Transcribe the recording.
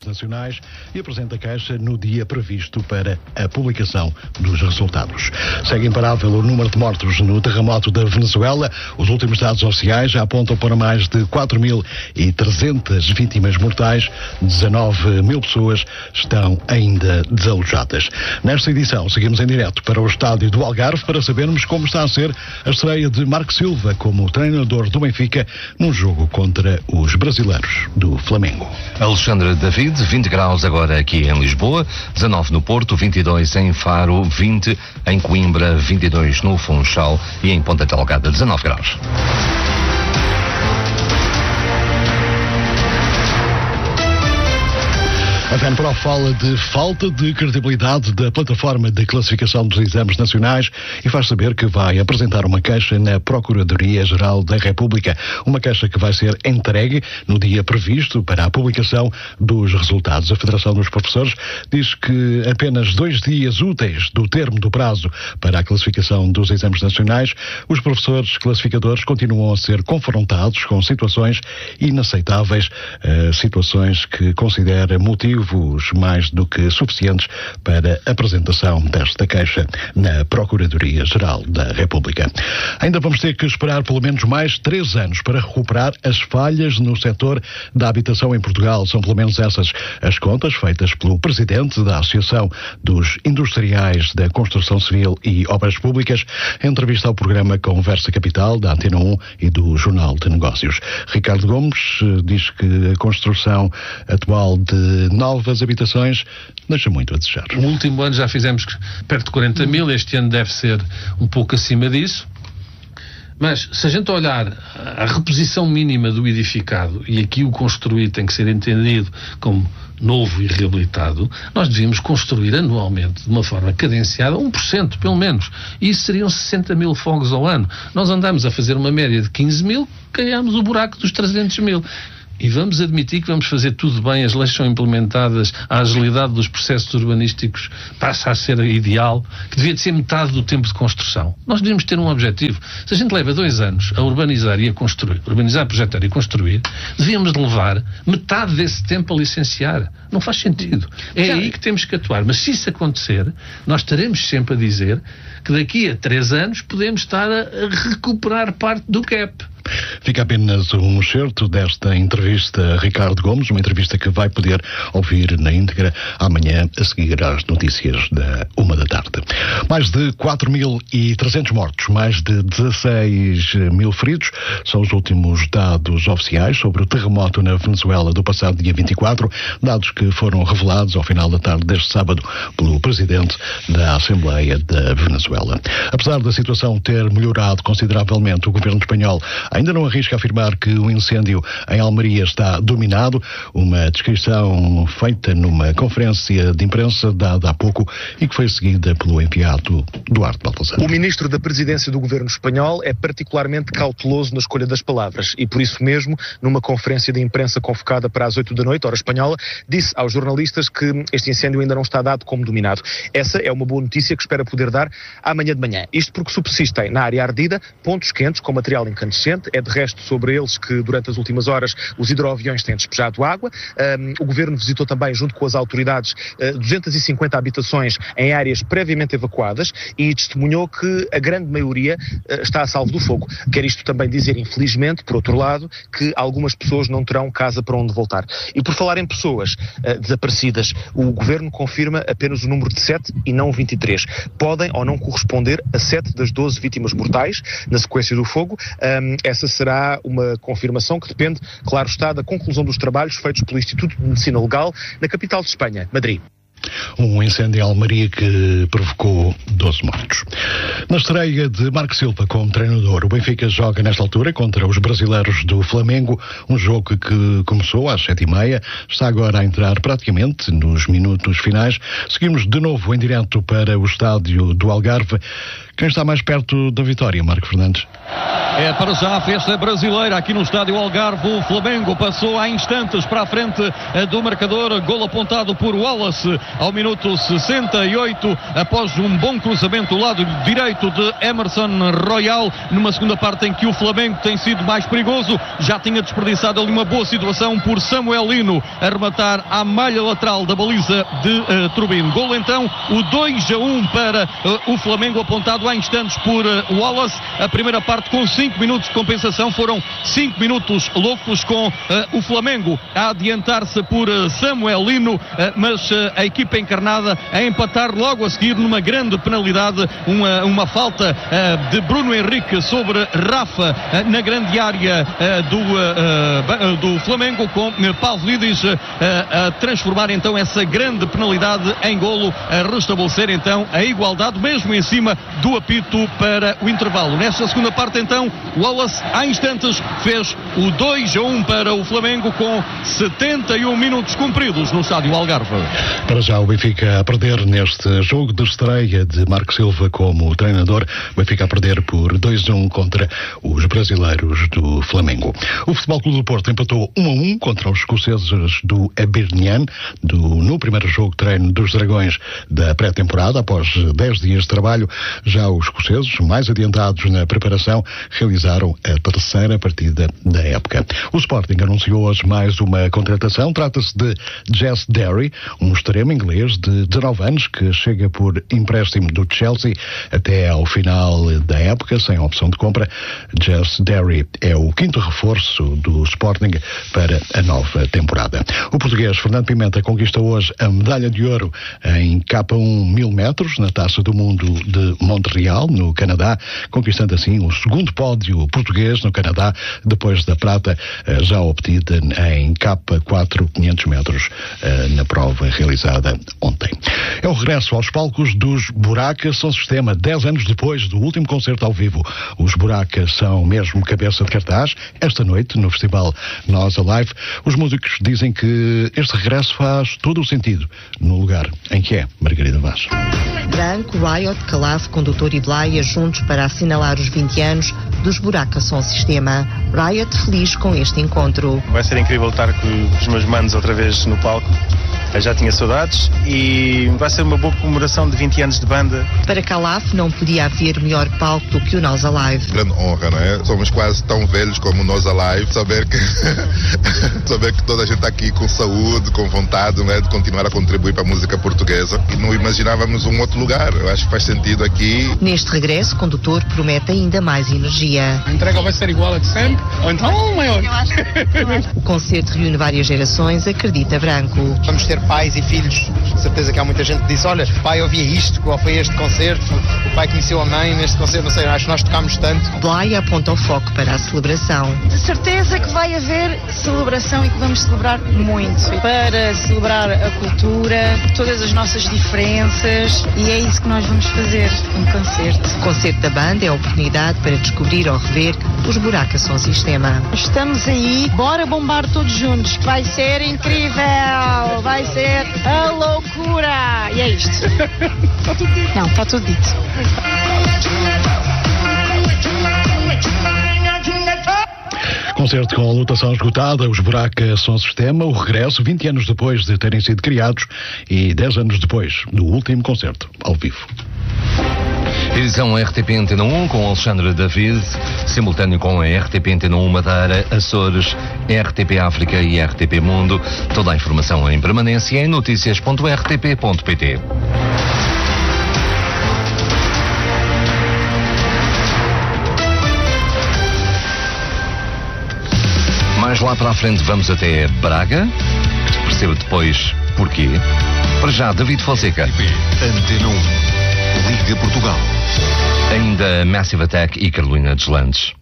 nacionais e apresenta a queixa no dia previsto para a publicação dos resultados. Segue imparável o número de mortos no terremoto da Venezuela. Os últimos dados oficiais já apontam para mais de 4.300 vítimas mortais. 19 mil pessoas estão ainda desalojadas. Nesta edição, seguimos em direto para o estádio do Algarve para sabermos como está a ser a estreia de Marco Silva como treinador do Benfica num jogo contra os brasileiros do Flamengo. Alexandre David, 20 graus agora aqui em Lisboa, 19 no Porto, 22 em Faro, 20 em Coimbra, 22 no Funchal e em Ponta Delgada, 19 graus. A FENPRO fala de falta de credibilidade da plataforma de classificação dos exames nacionais e faz saber que vai apresentar uma queixa na Procuradoria-Geral da República. Uma queixa que vai ser entregue no dia previsto para a publicação dos resultados. A Federação dos Professores diz que apenas 2 dias úteis do termo do prazo para a classificação dos exames nacionais, os professores classificadores continuam a ser confrontados com situações inaceitáveis, situações que considera motivo mais do que suficientes para a apresentação desta queixa na Procuradoria-Geral da República. Ainda vamos ter que esperar pelo menos mais 3 anos para recuperar as falhas no setor da habitação em Portugal. São pelo menos essas as contas feitas pelo presidente da Associação dos Industriais da Construção Civil e Obras Públicas, em entrevista ao programa Conversa Capital da Antena 1 e do Jornal de Negócios. Ricardo Gomes diz que a construção atual de novas habitações deixa muito a desejar. No último ano já fizemos perto de 40 mil, este ano deve ser um pouco acima disso. Mas se a gente olhar a reposição mínima do edificado, e aqui o construído tem que ser entendido como novo e reabilitado, nós devíamos construir anualmente, de uma forma cadenciada, 1% pelo menos. E isso seriam 60 mil fogos ao ano. Nós andamos a fazer uma média de 15 mil, caiamos o buraco dos 300 mil. E vamos admitir que vamos fazer tudo bem, as leis são implementadas, a agilidade dos processos urbanísticos passa a ser ideal, que devia de ser metade do tempo de construção. Nós devíamos ter um objetivo. Se a gente leva 2 anos a urbanizar e a construir, urbanizar, projetar e construir, devíamos levar metade desse tempo a licenciar. Não faz sentido. É aí que temos que atuar. Mas se isso acontecer, nós estaremos sempre a dizer que daqui a 3 anos podemos estar a recuperar parte do gap. Fica apenas um excerto desta entrevista a Ricardo Gomes, uma entrevista que vai poder ouvir na íntegra amanhã a seguir às notícias da 13h. Mais de 4.300 mortos, mais de 16 mil feridos, são os últimos dados oficiais sobre o terremoto na Venezuela do passado dia 24, dados que foram revelados ao final da tarde deste sábado pelo presidente da Assembleia da Venezuela. Apesar da situação ter melhorado consideravelmente, o governo espanhol ainda não arrisca afirmar que o incêndio em Almeria está dominado. Uma descrição feita numa conferência de imprensa dada há pouco e que foi seguida pelo enviado Duarte Baltazar. O ministro da Presidência do governo espanhol é particularmente cauteloso na escolha das palavras e, por isso mesmo, numa conferência de imprensa convocada para as 8 da noite, hora espanhola, disse aos jornalistas que este incêndio ainda não está dado como dominado. Essa é uma boa notícia que espera poder dar amanhã de manhã. Isto porque subsistem na área ardida pontos quentes com material incandescente. É de resto sobre eles que durante as últimas horas os hidroaviões têm despejado água. O governo visitou também, junto com as autoridades, 250 habitações em áreas previamente evacuadas e testemunhou que a grande maioria está a salvo do fogo. Quer isto também dizer, infelizmente, por outro lado, que algumas pessoas não terão casa para onde voltar. E por falar em pessoas desaparecidas, o governo confirma apenas o número de 7 e não 23. Podem ou não corresponder a 7 das 12 vítimas mortais na sequência do fogo. Essa será uma confirmação que depende, claro está, da conclusão dos trabalhos feitos pelo Instituto de Medicina Legal na capital de Espanha, Madrid. Um incêndio em Almeria que provocou 12 mortos. Na estreia de Marco Silva como treinador, o Benfica joga nesta altura contra os brasileiros do Flamengo, um jogo que começou às 7h30, está agora a entrar praticamente nos minutos finais. Seguimos de novo em direto para o estádio do Algarve. Quem está mais perto da vitória, Marco Fernandes? É para já a festa brasileira aqui no estádio Algarve. O Flamengo passou há instantes para a frente do marcador. Gol apontado por Wallace ao minuto 68, após um bom cruzamento do lado direito de Emerson Royal, numa segunda parte em que o Flamengo tem sido mais perigoso. Já tinha desperdiçado ali uma boa situação por Samuel Lino a rematar à malha lateral da baliza de Trubin. Gol então, o 2-1 para o Flamengo, apontado há instantes por Wallace. A primeira parte com 5 minutos de compensação, foram 5 minutos loucos, com o Flamengo a adiantar-se por Samuel Lino, mas a equipa encarnada a empatar logo a seguir numa grande penalidade, uma falta de Bruno Henrique sobre Rafa na grande área do Flamengo, com Pavlidis a transformar então essa grande penalidade em golo, a restabelecer então a igualdade, mesmo em cima do apito para o intervalo. Nesta segunda parte então, Wallace há instantes fez o 2-1 para o Flamengo, com 71 minutos cumpridos no estádio Algarve. Para já o Benfica a perder neste jogo de estreia de Marco Silva como treinador. O Benfica a perder por 2-1 contra os brasileiros do Flamengo. O Futebol Clube do Porto empatou 1-1 contra os escoceses do Hibernian no primeiro jogo de treino dos Dragões da pré-temporada. Após 10 dias de trabalho, já os escoceses, mais adiantados na preparação, realizaram a terceira partida da época. O Sporting anunciou hoje mais uma contratação. Trata-se de Jess Derry, um extremo inglês de 19 anos que chega por empréstimo do Chelsea até ao final da época, sem opção de compra. Jess Derry é o quinto reforço do Sporting para a nova temporada. O português Fernando Pimenta conquista hoje a medalha de ouro em K1 1000 metros na Taça do Mundo de Montreal, no Canadá, conquistando assim o segundo pódio português no Canadá, depois da prata já obtida em K4 500 metros na prova realizada ontem. É o regresso aos palcos dos Buracas Som Sistema, 10 anos depois do último concerto ao vivo. Os Buracas são mesmo cabeça de cartaz esta noite no festival Nós Alive. Os músicos dizem que este regresso faz todo o sentido no lugar em que é. Margarida Vaz. Branco, Riot, Calaf, Condutor e Blaia juntos para assinalar os 20 anos dos Buracas Som Sistema. Riot feliz com este encontro. Vai ser incrível estar com os meus manos outra vez no palco. Eu já tinha saudades e vai ser uma boa comemoração de 20 anos de banda. Para Calaf não podia haver melhor palco do que o Nós Alive. Grande honra, não é? Somos quase tão velhos como o Nós Alive. Saber que toda a gente está aqui com saúde, com vontade, não é? De continuar a contribuir para a música portuguesa. E não imaginávamos um outro lugar. Eu acho que faz sentido aqui. Neste regresso, o Condutor promete ainda mais energia. A entrega vai ser igual a de sempre, ou então maior. O concerto reúne várias gerações, acredita Branco. Vamos ter pais e filhos, de certeza que há muita gente que disse, olha, o pai ouvia isto, qual foi este concerto, o pai conheceu a mãe neste concerto, não sei, acho que nós tocámos tanto. Blaia aponta o foco para a celebração. De certeza que vai haver celebração e que vamos celebrar muito, para celebrar a cultura, todas as nossas diferenças, e é isso que nós vamos fazer, um concerto. O concerto da banda é a oportunidade para descobrir ou rever os Buracas Som Sistema. Estamos aí, bora bombar todos juntos, vai ser incrível, vai ser a loucura. E é isto. Não, está tudo dito. Concerto com a lotação esgotada, os Buracas Som Sistema, o regresso 20 anos depois de terem sido criados e 10 anos depois do último concerto ao vivo. Edição RTP Antena 1 com Alexandre David, simultâneo com a RTP Antena 1 Madeira, Açores, RTP África e RTP Mundo. Toda a informação em permanência em noticias.rtp.pt. Mais lá para a frente vamos até Braga. Perceba depois porquê. Para já, David Fonseca. Antena 1. Liga Portugal. Ainda Massive Attack e Carolina Deslandes.